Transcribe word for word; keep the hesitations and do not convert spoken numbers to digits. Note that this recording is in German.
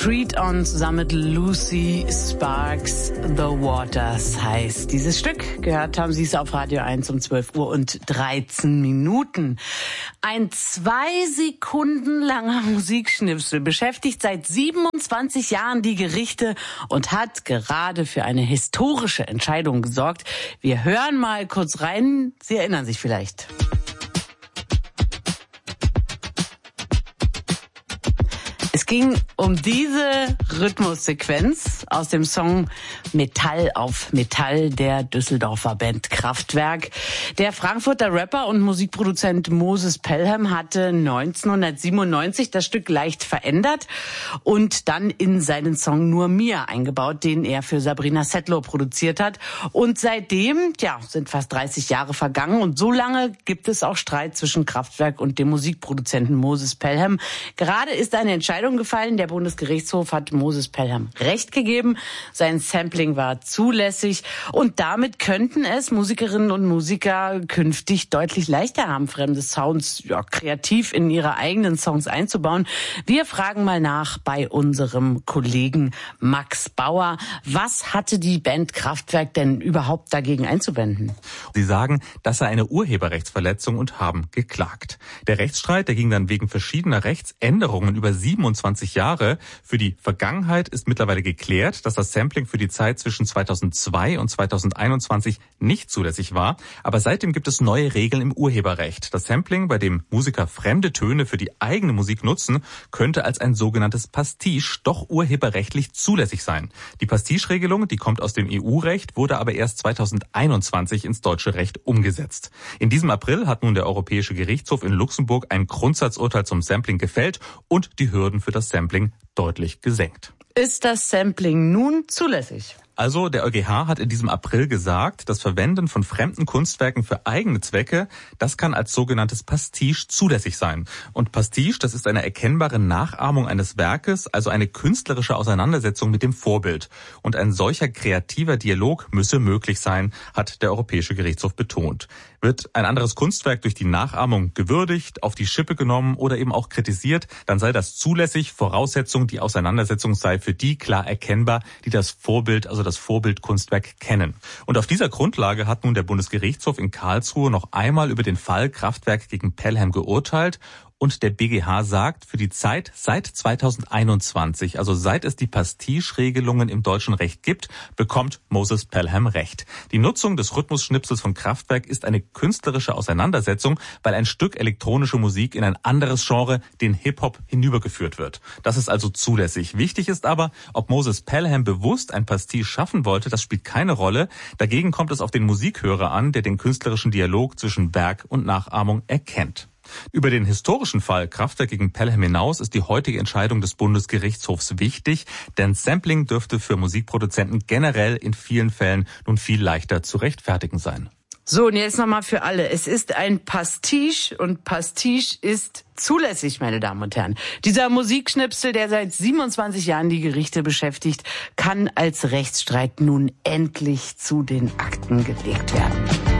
Street On zusammen mit Lucy Sparks, The Waters heißt dieses Stück. Gehört haben Sie es auf Radio eins um zwölf Uhr und dreizehn Minuten. Ein zwei Sekunden langer Musikschnipsel beschäftigt seit siebenundzwanzig Jahren die Gerichte und hat gerade für eine historische Entscheidung gesorgt. Wir hören mal kurz rein. Sie erinnern sich vielleicht. Es ging um diese Rhythmussequenz aus dem Song Metall auf Metall der Düsseldorfer Band Kraftwerk. Der Frankfurter Rapper und Musikproduzent Moses Pelham hatte neunzehnhundertsiebenundneunzig das Stück leicht verändert und dann in seinen Song Nur mir eingebaut, den er für Sabrina Settler produziert hat. Und seitdem, ja, sind fast dreißig Jahre vergangen und so lange gibt es auch Streit zwischen Kraftwerk und dem Musikproduzenten Moses Pelham. Gerade ist eine Entscheidung gefallen. Der Bundesgerichtshof hat Moses Pelham Recht gegeben. Sein Sampling war zulässig und damit könnten es Musikerinnen und Musiker künftig deutlich leichter haben, fremde Sounds ja, kreativ in ihre eigenen Songs einzubauen. Wir fragen mal nach bei unserem Kollegen Max Bauer. Was hatte die Band Kraftwerk denn überhaupt dagegen einzuwenden? Sie sagen, das sei eine Urheberrechtsverletzung und haben geklagt. Der Rechtsstreit, der ging dann wegen verschiedener Rechtsänderungen über siebenundzwanzig Jahre. Für die Vergangenheit ist mittlerweile geklärt, dass das Sampling für die Zeit zwischen zweitausendzwei und zweitausendeinundzwanzig nicht zulässig war. Aber seitdem gibt es neue Regeln im Urheberrecht. Das Sampling, bei dem Musiker fremde Töne für die eigene Musik nutzen, könnte als ein sogenanntes Pastiche doch urheberrechtlich zulässig sein. Die Pastiche-Regelung, die kommt aus dem E U-Recht, wurde aber erst zweitausendeinundzwanzig ins deutsche Recht umgesetzt. In diesem April hat nun der Europäische Gerichtshof in Luxemburg ein Grundsatzurteil zum Sampling gefällt und die Hürden für das Sampling deutlich gesenkt. Ist das Sampling nun zulässig? Also der EuGH hat in diesem April gesagt, das Verwenden von fremden Kunstwerken für eigene Zwecke, das kann als sogenanntes Pastiche zulässig sein. Und Pastiche, das ist eine erkennbare Nachahmung eines Werkes, also eine künstlerische Auseinandersetzung mit dem Vorbild. Und ein solcher kreativer Dialog müsse möglich sein, hat der Europäische Gerichtshof betont. Wird ein anderes Kunstwerk durch die Nachahmung gewürdigt, auf die Schippe genommen oder eben auch kritisiert, dann sei das zulässig. Voraussetzung, die Auseinandersetzung sei für die klar erkennbar, die das Vorbild, also das Vorbildkunstwerk kennen. Und auf dieser Grundlage hat nun der Bundesgerichtshof in Karlsruhe noch einmal über den Fall Kraftwerk gegen Pelham geurteilt. Und der B G H sagt, für die Zeit seit zweitausendeinundzwanzig, also seit es die Pastiche-Regelungen im deutschen Recht gibt, bekommt Moses Pelham Recht. Die Nutzung des Rhythmusschnipsels von Kraftwerk ist eine künstlerische Auseinandersetzung, weil ein Stück elektronische Musik in ein anderes Genre, den Hip-Hop, hinübergeführt wird. Das ist also zulässig. Wichtig ist aber, ob Moses Pelham bewusst ein Pastiche schaffen wollte, das spielt keine Rolle. Dagegen kommt es auf den Musikhörer an, der den künstlerischen Dialog zwischen Werk und Nachahmung erkennt. Über den historischen Fall Kraftwerk gegen Pelham hinaus ist die heutige Entscheidung des Bundesgerichtshofs wichtig, denn Sampling dürfte für Musikproduzenten generell in vielen Fällen nun viel leichter zu rechtfertigen sein. So, und jetzt nochmal für alle. Es ist ein Pastiche und Pastiche ist zulässig, meine Damen und Herren. Dieser Musikschnipsel, der seit siebenundzwanzig Jahren die Gerichte beschäftigt, kann als Rechtsstreit nun endlich zu den Akten gelegt werden.